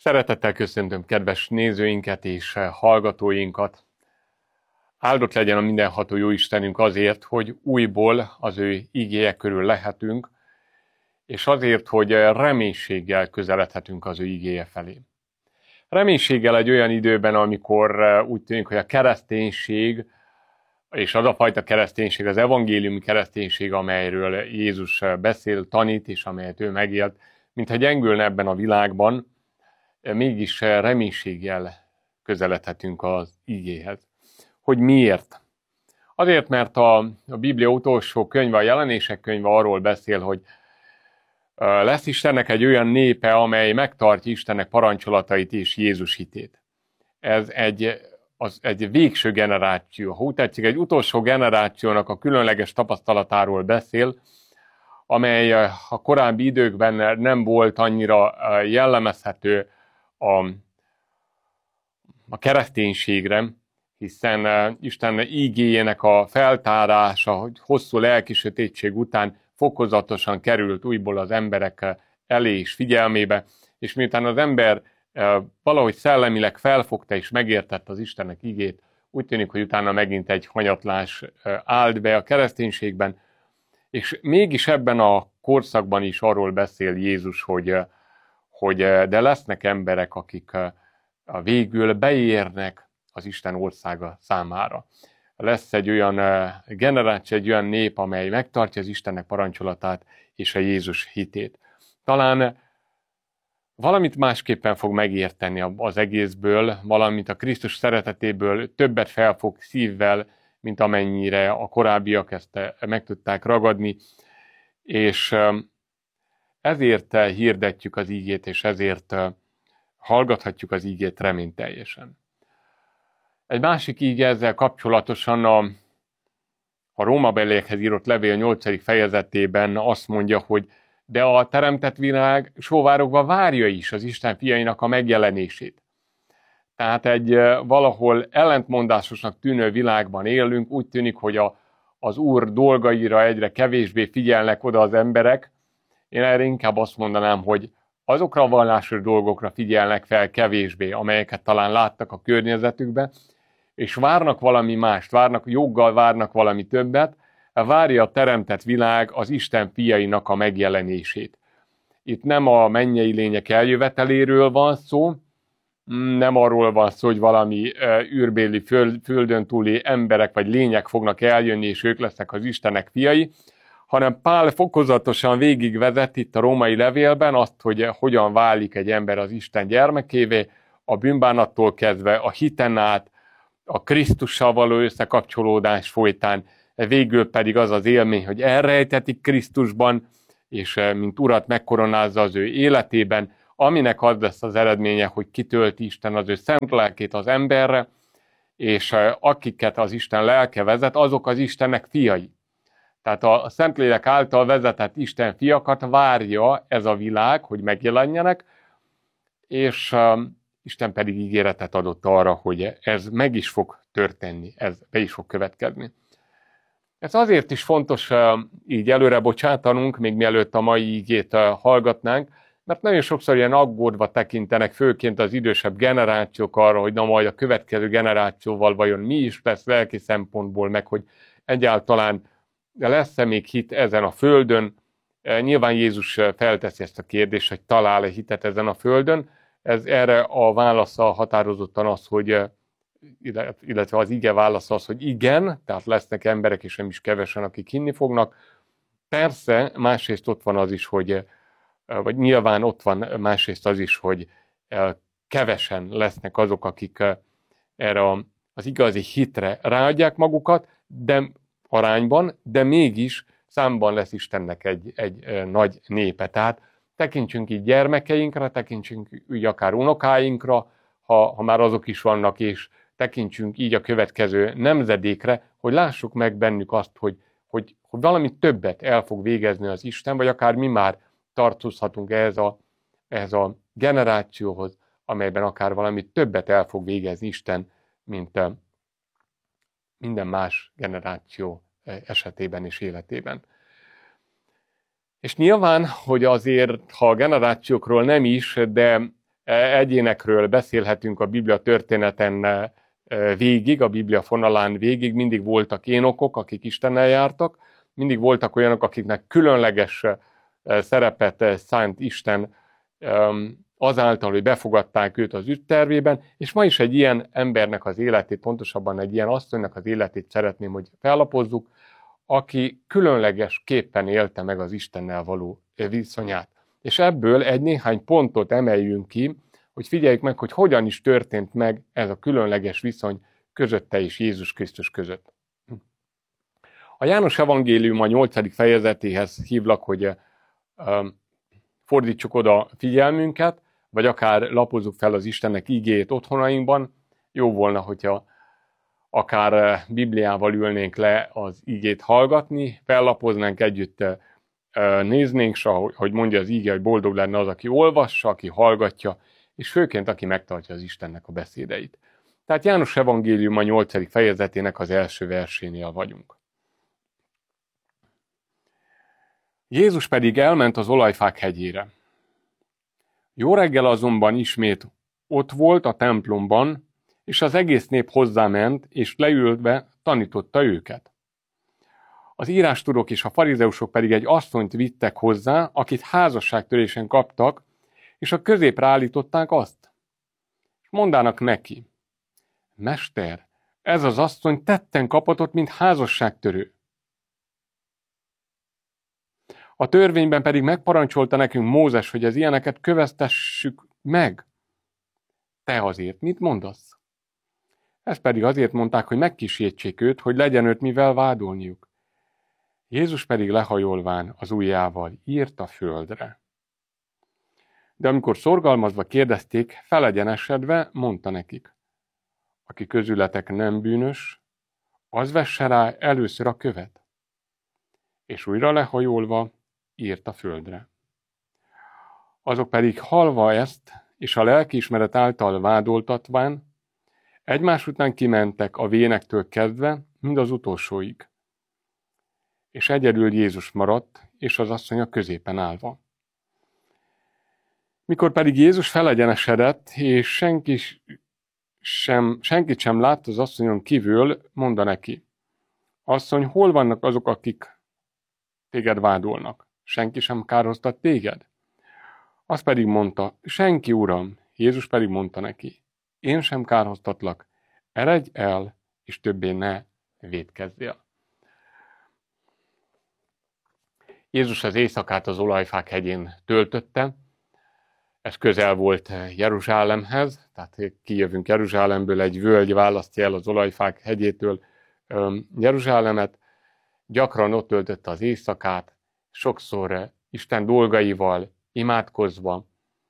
Szeretettel köszöntöm kedves nézőinket és hallgatóinkat. Áldott legyen a mindenható Jóistenünk azért, hogy újból az ő igéje körül lehetünk, és azért, hogy reménységgel közeledhetünk az ő igéje felé. Reménységgel egy olyan időben, amikor úgy tűnik, hogy a kereszténység, és az a fajta kereszténység, az evangéliumi kereszténység, amelyről Jézus beszél, tanít, és amelyet ő megélt, mintha gyengülne ebben a világban, mégis reménységgel közeledhetünk az igéhez. Hogy miért? Azért, mert a Biblia utolsó könyve, a Jelenések könyve arról beszél, hogy lesz Istennek egy olyan népe, amely megtartja Istennek parancsolatait és Jézus hitét. Ez egy végső generáció. Ha úgy tetszik, egy utolsó generációnak a különleges tapasztalatáról beszél, amely a korábbi időkben nem volt annyira jellemezhető a kereszténységre, hiszen Isten ígéjének a feltárása, hogy hosszú lelki sötétség után fokozatosan került újból az emberek elé és figyelmébe, és miután az ember valahogy szellemileg felfogta és megértette az Istennek ígét, úgy tűnik, hogy utána megint egy hanyatlás állt be a kereszténységben, és mégis ebben a korszakban is arról beszél Jézus, hogy de lesznek emberek, akik végül beérnek az Isten országa számára. Lesz egy olyan generáció, egy olyan nép, amely megtartja az Istennek parancsolatát és a Jézus hitét. Talán valamit másképpen fog megérteni az egészből, valamit a Krisztus szeretetéből többet felfog szívvel, mint amennyire a korábbiak ezt meg tudták ragadni, és ezért hirdetjük az ígét, és ezért hallgathatjuk az ígét reményteljesen. Egy másik íge ezzel kapcsolatosan a Rómabeliekhez írott levél 8. fejezetében azt mondja, hogy de a teremtett világ sóvárogva várja is az Isten fiainak a megjelenését. Tehát egy valahol ellentmondásosnak tűnő világban élünk, úgy tűnik, hogy az Úr dolgaira egyre kevésbé figyelnek oda az emberek. Én erre inkább azt mondanám, hogy azokra a vallásos dolgokra figyelnek fel kevésbé, amelyeket talán láttak a környezetükben, és várnak valami mást, joggal várnak valami többet, várja a teremtett világ az Isten fiainak a megjelenését. Itt nem a mennyei lények eljöveteléről van szó, nem arról van szó, hogy valami űrbéli földön túli emberek vagy lények fognak eljönni, és ők lesznek az Istennek fiai, hanem Pál fokozatosan végigvezet itt a római levélben azt, hogy hogyan válik egy ember az Isten gyermekévé, a bűnbánattól kezdve, a hiten át, a Krisztussal való összekapcsolódás folytán, végül pedig az az élmény, hogy elrejtetik Krisztusban, és mint Urat megkoronázza az ő életében, aminek az lesz az eredménye, hogy kitölti Isten az ő szent lelkét az emberre, és akiket az Isten lelke vezet, azok az Istennek fiai. Tehát a Szentlélek által vezetett Isten fiakat várja ez a világ, hogy megjelenjenek, és Isten pedig ígéretet adott arra, hogy ez meg is fog történni, ez be is fog következni. Ez azért is fontos így előre bocsátanunk, még mielőtt a mai ígét hallgatnánk, mert nagyon sokszor ilyen aggódva tekintenek, főként az idősebb generációk arra, hogy na majd a következő generációval vajon mi is lesz lelki szempontból, meg hogy egyáltalán lesz-e még hit ezen a földön. Nyilván Jézus felteszi ezt a kérdést, hogy talál-e hitet ezen a földön. Erre a válasza határozottan az, hogy illetve az ige válasza az, hogy igen, tehát lesznek emberek, és nem is kevesen, akik hinni fognak. Persze, másrészt ott van az is, vagy nyilván ott van másrészt az is, hogy kevesen lesznek azok, akik erre az igazi hitre ráadják magukat, de arányban, de mégis számban lesz Istennek egy nagy népe. Tehát tekintsünk így gyermekeinkre, tekintsünk így akár unokáinkra, ha már azok is vannak, és tekintsünk így a következő nemzedékre, hogy lássuk meg bennük azt, hogy valami többet el fog végezni az Isten, vagy akár mi már tartozhatunk ehhez a generációhoz, amelyben akár valami többet el fog végezni Isten, mint minden más generáció esetében és életében. És nyilván, hogy azért, ha a generációkról nem is, de egyénekről beszélhetünk a Biblia történeten végig, a Biblia fonalán végig, mindig voltak énokok, akik Istennel jártak, mindig voltak olyanok, akiknek különleges szerepet szánt Isten azáltal, hogy befogadták őt az tervében, és ma is egy ilyen embernek az életét, pontosabban egy ilyen asszonynak az életét szeretném, hogy fellapozzuk, aki különlegesképpen élte meg az Istennel való viszonyát. És ebből egy néhány pontot emeljünk ki, hogy figyeljük meg, hogy hogyan is történt meg ez a különleges viszony közötte és Jézus Krisztus között. A János evangélium a 8. fejezetéhez hívlak, hogy fordítsuk oda figyelmünket, vagy akár lapozzuk fel az Istennek igéjét otthonainkban. Jó volna, hogyha akár Bibliával ülnénk le az igét hallgatni, fellapoznánk együtt, néznénk, s ahogy mondja az íge, hogy boldog lenne az, aki olvassa, aki hallgatja, és főként aki megtartja az Istennek a beszédeit. Tehát János evangélium a 8. fejezetének az első versénél vagyunk. Jézus pedig elment az Olajfák hegyére. Jó reggel azonban ismét ott volt a templomban, és az egész nép hozzáment, és leülve tanította őket. Az írástudók és a farizeusok pedig egy asszonyt vittek hozzá, akit házasságtörésen kaptak, és a középre állították azt. És mondának neki: Mester, ez az asszony tetten kapatott, mint házasságtörő. A törvényben pedig megparancsolta nekünk Mózes, hogy az ilyeneket köveztessük meg. Te azért mit mondasz? Ezt pedig azért mondták, hogy megkísértsék őt, hogy legyen őt mivel vádolniuk. Jézus pedig lehajolván az ujjával írt a földre. De amikor szorgalmazva kérdezték, felegyenesedve mondta nekik: Aki közületek nem bűnös, az vesse rá először a követ. És újra lehajolva írt a földre. Azok pedig hallva ezt, és a lelkiismeret által vádoltatván, egymás után kimentek a vénektől kezdve, mind az utolsóig. És egyedül Jézus maradt, és az asszony a középen állva. Mikor pedig Jézus felegyenesedett, és senkit sem látta az asszonyon kívül, mondta neki: Asszony, hol vannak azok, akik téged vádolnak? Senki sem kárhoztat téged? Azt pedig mondta: Senki, Uram. Jézus pedig mondta neki: Én sem kárhoztatlak, eredj el, és többé ne vétkezzél. Jézus az éjszakát az Olajfák hegyén töltötte. Ez közel volt Jeruzsálemhez, tehát kijövünk Jeruzsálemből, egy völgy választja el az Olajfák hegyétől Jeruzsálemet. Gyakran ott töltötte az éjszakát, sokszor Isten dolgaival imádkozva.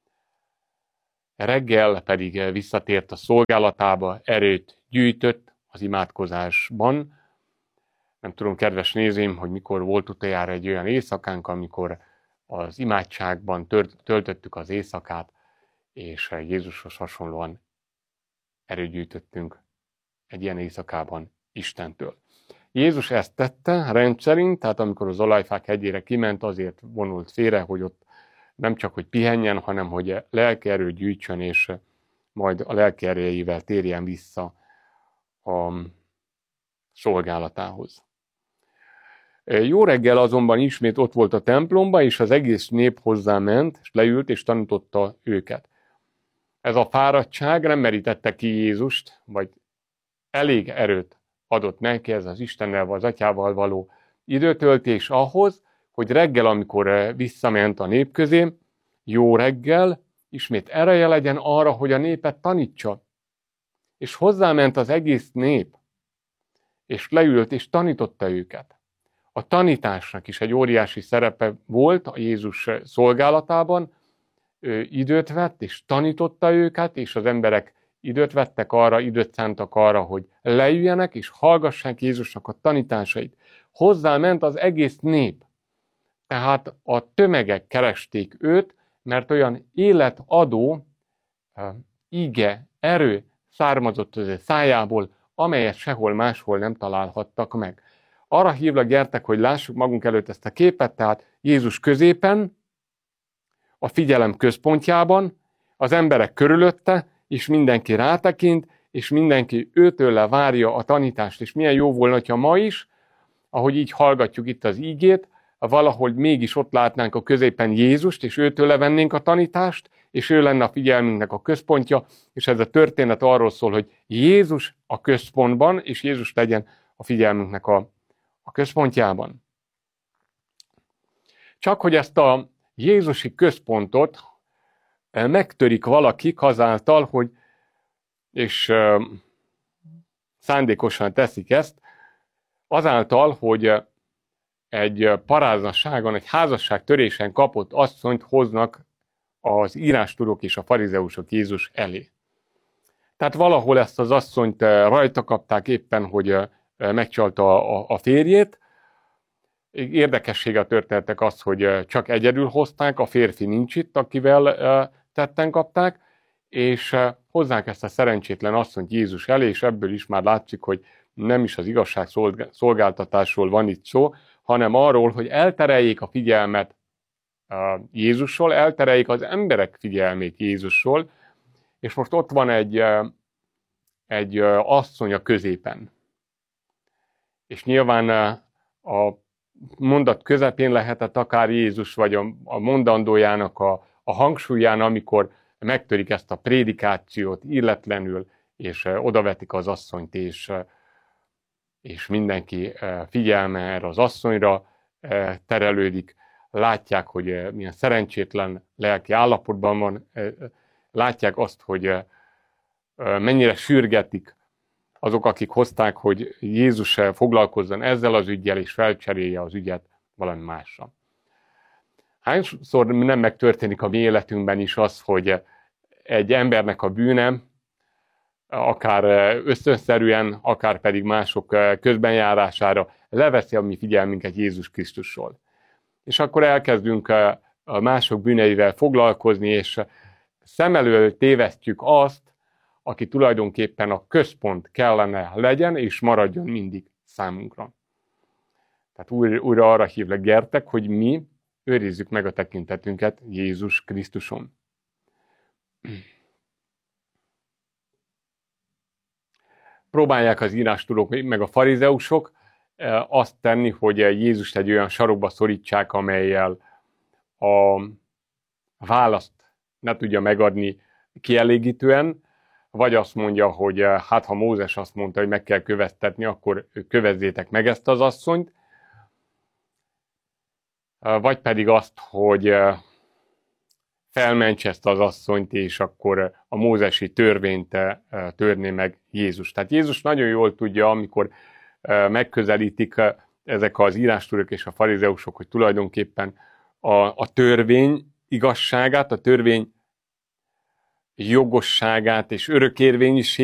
Reggel pedig visszatért a szolgálatába, erőt gyűjtött az imádkozásban. Nem tudom, kedves nézőim, hogy mikor volt utoljára egy olyan éjszakánk, amikor az imádságban töltöttük az éjszakát, és Jézushoz hasonlóan erőt gyűjtöttünk egy ilyen éjszakában Istentől. Jézus ezt tette rendszerint, tehát amikor az Olajfák hegyére kiment, azért vonult félre, hogy ott nem csak hogy pihenjen, hanem hogy lelki erőt gyűjtsön, és majd a lelki erejével térjen vissza a szolgálatához. Jó reggel azonban ismét ott volt a templomba, és az egész nép hozzáment, és leült, és tanította őket. Ez a fáradtság nem merítette ki Jézust, vagy elég erőt adott neki ez az Istennel, vagy az Atyával való időtöltés ahhoz, hogy reggel, amikor visszament a nép közé, jó reggel, ismét ereje legyen arra, hogy a népet tanítsa. És hozzáment az egész nép, és leült, és tanította őket. A tanításnak is egy óriási szerepe volt a Jézus szolgálatában. Ő időt vett, és tanította őket, és az emberek időt vettek arra, időt szántak arra, hogy leüljenek, és hallgassák Jézusnak a tanításait. Hozzáment az egész nép. Tehát a tömegek keresték őt, mert olyan életadó ige, erő származott az ő szájából, amelyet sehol máshol nem találhattak meg. Arra hívlak, gyertek, hogy lássuk magunk előtt ezt a képet, tehát Jézus középen, a figyelem központjában, az emberek körülötte, és mindenki rátekint, és mindenki őtőle várja a tanítást. És milyen jó volna, ha ma is, ahogy így hallgatjuk itt az ígét, valahogy mégis ott látnánk a középen Jézust, és őtőle vennénk a tanítást, és ő lenne a figyelmünknek a központja, és ez a történet arról szól, hogy Jézus a központban, és Jézus legyen a figyelmünknek a központjában. Csak hogy ezt a jézusi központot megtörik valakik azáltal, hogy, és szándékosan teszik ezt, azáltal, hogy egy parázasságon, egy házasságtörésen kapott asszonyt hoznak az írástudók és a farizeusok Jézus elé. Tehát valahol ezt az asszonyt rajta kapták éppen, hogy megcsalta a férjét. Érdekessége a történetek az, hogy csak egyedül hozták, a férfi nincs itt, akivel tetten kapták, és hozzák ezt a szerencsétlen asszonyt Jézus elé, és ebből is már látszik, hogy nem is az igazságszolgáltatásról van itt szó, hanem arról, hogy eltereljék a figyelmet Jézusról, eltereljék az emberek figyelmét Jézusról, és most ott van egy asszony a középen. És nyilván a mondat közepén lehetett akár Jézus, vagy a mondandójának a hangsúlyán, amikor megtörik ezt a prédikációt illetlenül, és odavetik az asszonyt, és mindenki figyelme erre az asszonyra terelődik. Látják, hogy milyen szerencsétlen lelki állapotban van, látják azt, hogy mennyire sürgetik azok, akik hozták, hogy Jézus foglalkozzon ezzel az üggyel, és felcserélje az ügyet valami másra. Hányszor nem megtörténik a mi életünkben is az, hogy egy embernek a bűne, akár ösztönszerűen, akár pedig mások közbenjárására leveszi a mi figyelmünket Jézus Krisztusról. És akkor elkezdünk a mások bűneivel foglalkozni, és szem elől tévesztjük azt, aki tulajdonképpen a központ kellene legyen, és maradjon mindig számunkra. Tehát újra arra hívlak, gyertek, hogy mi őrizzük meg a tekintetünket Jézus Krisztuson. Próbálják az írástudók meg a farizeusok azt tenni, hogy Jézust egy olyan sarokba szorítsák, amellyel a választ ne tudja megadni kielégítően, vagy azt mondja, hogy hát ha Mózes azt mondta, hogy meg kell köveztetni, akkor kövezzétek meg ezt az asszonyt, vagy pedig azt, hogy felmentse ezt az asszonyt, és akkor a mózesi törvényt törné meg Jézus. Tehát Jézus nagyon jól tudja, amikor megközelítik ezek az írástudók és a farizeusok, hogy tulajdonképpen a törvény igazságát, a törvény jogosságát és örökérvényűségét